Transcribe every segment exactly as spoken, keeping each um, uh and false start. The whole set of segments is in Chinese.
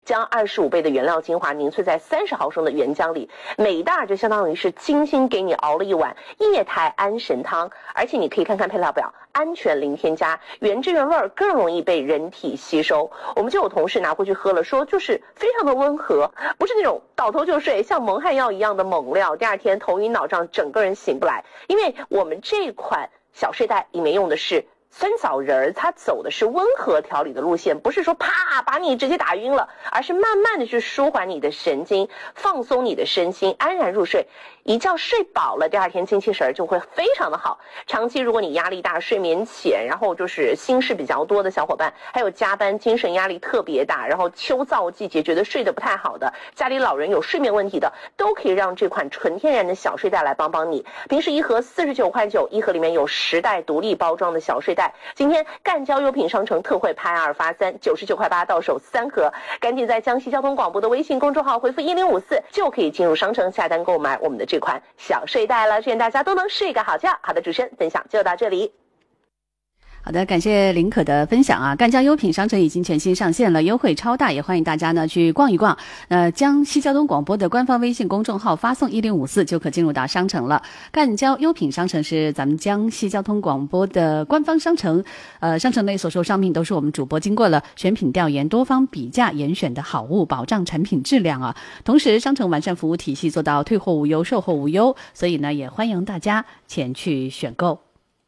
将二十五倍的原料精华凝萃在三十毫升的原浆里，每一袋就相当于是精心给你熬了一碗液态安神汤。而且你可以看看配料表，安全零添加，原汁原味，更容易被人体吸收。我们就有同事拿过去喝了，说就是非常的温和，不是那种倒头就睡像蒙汗药一样的猛料，第二天头晕脑胀，整个人醒不来。因为我们这款小睡袋里面用的是酸枣仁儿，它走的是温和调理的路线，不是说啪把你直接打晕了，而是慢慢的去舒缓你的神经，放松你的身心，安然入睡。一觉睡饱了，第二天精气神就会非常的好。长期如果你压力大、睡眠浅，然后就是心事比较多的小伙伴，还有加班精神压力特别大，然后秋燥季节觉得睡得不太好的，家里老人有睡眠问题的，都可以让这款纯天然的小睡袋来帮帮你。平时一盒四十九块九，一盒里面有十袋独立包装的小睡袋。今天赣交优品商城特惠拍二发三，九十九块八到手三盒，赶紧在江西交通广播的微信公众号回复一零五四，就可以进入商城下单购买我们的这款小睡袋了。祝愿大家都能睡个好觉。好的，主持人分享就到这里。 好的，感谢林可的分享啊！赣交优品商城已经全新上线了，优惠超大，也欢迎大家呢去逛一逛。呃，江西交通广播的官方微信公众号发送一零五四就可进入到商城了。赣交优品商城是咱们江西交通广播的官方商城，呃，商城内所售商品都是我们主播经过了选品调研、多方比价严选的好物，保障产品质量啊。同时，商城完善服务体系，做到退货无忧、售后无忧，所以呢，也欢迎大家前去选购。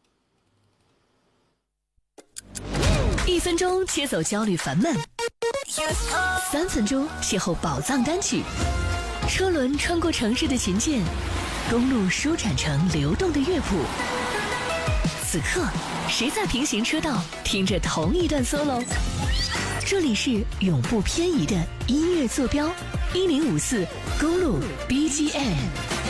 一分钟切走焦虑烦闷，三分钟邂逅宝藏单曲，车轮穿过城市的琴键，公路舒展成流动的乐谱。此刻，谁在平行车道听着同一段 solo？ 这里是永不偏移的音乐坐标，一零五四公路 B G M。